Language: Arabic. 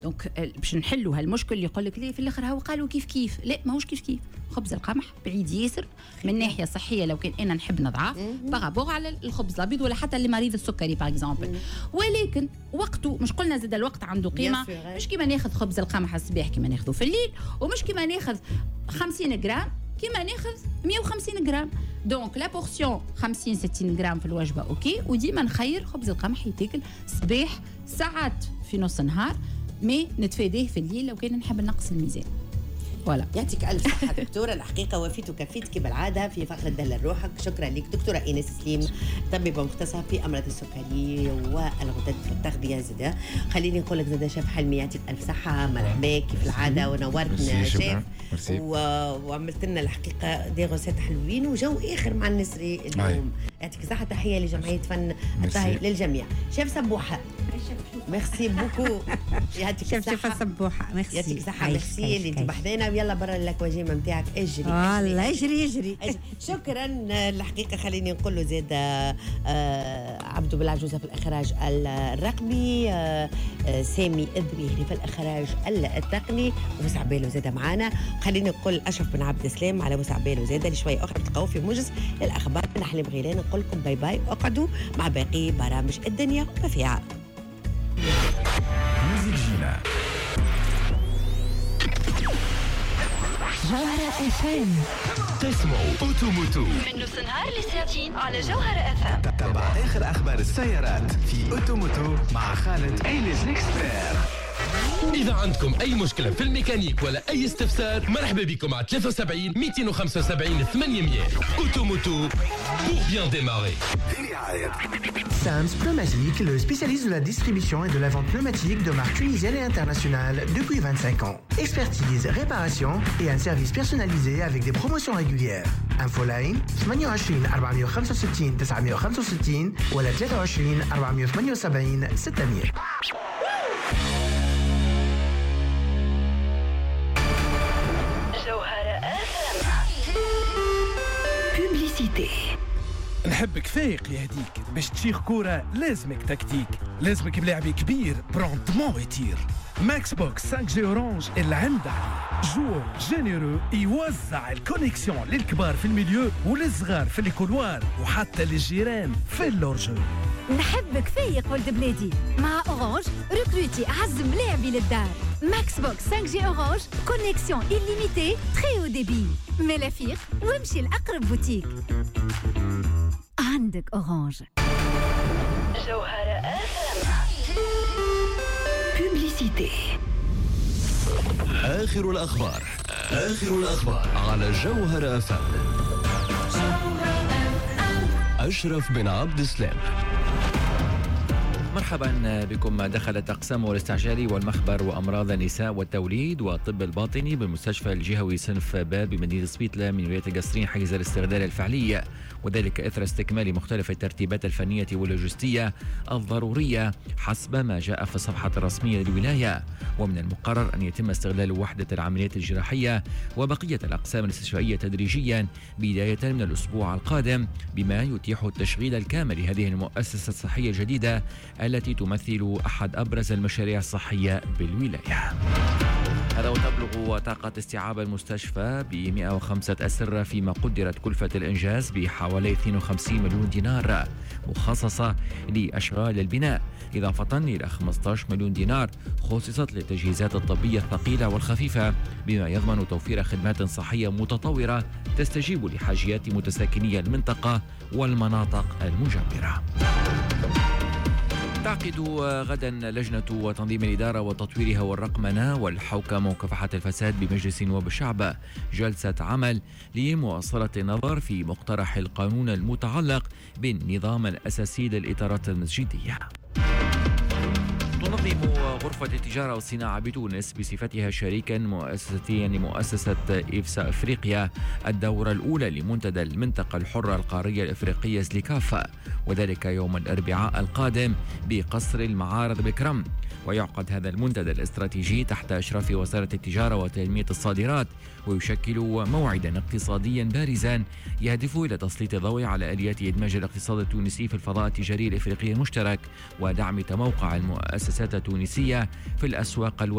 دونك باش نحلوا هالمشكل اللي يقول لك ليه في الاخر هو قالوا كيف كيف، لا ماهوش كيف كيف. خبز القمح بعيد ياسر من ناحيه صحيه لو كان انا نحب نضعف بارابور على الخبز الابيض ولا حتى اللي مريض السكري باغ اكزومبل. ولكن وقته مش قلنا زاد الوقت عنده قيمه، مش كيما ناخذ خبز القمح الصباح كيما ناخذه في الليل، ومش كيما ناخذ 50 غرام كيما ناخذ 150 غرام. دونك لا بورسيون 50 60 غرام في الوجبه اوكي، وديما نخير خبز القمح يتاكل صباح ساعات في نص النهار، مي نتفاديه في الليل لو كان نحب نقص الميزان. ولا يعطيك الف صحه دكتوره، الحقيقه وفيت وكفيت كالعاده في فقره دلل روحك. شكرا لك دكتوره ايناس سليم، طبيبه مختصه في امراض السكري والغدد في التغذيه. زاده خليني نقول لك زاده شيف حلمي يعطيك الف صحه، مرحبا كيف العاده ونورتنا شيف وعملت لنا الحقيقه دي غوسات حلوين وجو اخر مع النسري اليوم. يعطيك صحه، تحيه لجمعيه فن الطهي للجميع. شيف سبوحه ميرسي بوكو، يعطيك الصحه سبوحه، ميرسي يعطيك الصحه، ميرسي اللي انت بحذينا. ويلا برا الكواجيمه نتاعك اجري والله اجري. شكرا. الحقيقه خليني نقول له زاد عبدو بالعجوزه في الاخراج الرقمي، سامي الدبيري في الاخراج التقني، وسعباله زاد معانا. خليني نقول اشرف بن عبد السلام على وسعباله زاد. لشوي اخرى تلقاو في موجز للاخبار. نحلم غيلان نقول لكم باي باي، واقعدوا مع باقي برامج الدنيا وما فيها. جوهرة FM تسمعوا أوتوموتو من نص نهار لساعتين على جوهرة FM. تابع آخر أخبار السيارات في أوتوموتو مع خالد إيليز ليكسبير. إذا عندكم أي مشكلة في الميكانيك ولا أي استفسار، مرحبا بكم على 73 275 800. أوتوموتو pour bien démarrer. Sams Pneumatique, le spécialiste de la distribution et de la vente pneumatique de marques tunisiennes et internationales depuis 25 ans. Expertise, réparation et un service personnalisé avec des promotions régulières. Infoline 28 465 965 ولا 23 478 600. نحبك فايق يهديك، باش تشيخ كورة لازمك تكتيك، لازمك بلاعب كبير بروندمون يطير. ماكس بوكس 5G اورانج اللي عنده جور جينيرو يوزع الكونيكسيون للكبار في الميليو وللصغار في الكولوار وحتى للجيران في اللورجو. نحبك فايق ولد بلادي، مع اورانج ريكروتي اعز ملاعبي للدار. ماكس بوكس 5G اورانج كونيكسيون إليميتي تري او ديبي. ملافيق وامشي لأقرب بوتيك. عندك اورانج. جوهرة FM بوبليسيتي. آخر الأخبار على جوهرة FM. أشرف بن عبد السلام. مرحبا بكم. دخلت أقسام الاستعجالي والمخبر وأمراض النساء والتوليد والطب الباطني بالمستشفى الجهوي صنف باب بمدينة سبيتلا من ولاية قصرين حيز الاستغلال الفعلي، وذلك إثر استكمال مختلف الترتيبات الفنية واللوجستية الضرورية حسب ما جاء في الصفحة الرسمية للولاية. ومن المقرر أن يتم استغلال وحدة العمليات الجراحية وبقية الأقسام الاستشفائية تدريجيا بداية من الأسبوع القادم، بما يتيح التشغيل الكامل لهذه المؤسسة الصحية الجديدة التي تمثل أحد أبرز المشاريع الصحية بالولاية. هذا وتبلغ طاقة استيعاب المستشفى ب 105 أسرة، فيما قدرت كلفة الإنجاز بحوالي 52 مليون دينار مخصصة لأشغال البناء، إضافة إلى 15 مليون دينار خصصت للتجهيزات الطبية الثقيلة والخفيفة، بما يضمن توفير خدمات صحية متطورة تستجيب لحاجيات متساكني المنطقة والمناطق المجاورة. تعقد غدا لجنة تنظيم الإدارة وتطويرها والرقمنة والحوكمة ومكافحة الفساد بمجلس نواب الشعب جلسة عمل لمواصلة النظر في مقترح القانون المتعلق بالنظام الأساسي للإطارات المسجدية. تنظم غرفة التجارة والصناعة بتونس بصفتها شريكا مؤسسيا لمؤسسة إفسا أفريقيا الدورة الأولى لمنتدى المنطقة الحرة القارية الأفريقية زليكافا، وذلك يوم الأربعاء القادم بقصر المعارض بكرم. ويعقد هذا المنتدى الاستراتيجي تحت إشراف وزارة التجارة وتنمية الصادرات، ويشكل موعدا اقتصاديا بارزا يهدف إلى تسليط الضوء على آليات إدماج الاقتصاد التونسي في الفضاء التجاري الإفريقي المشترك ودعم تموقع المؤسسات التونسية في الأسواق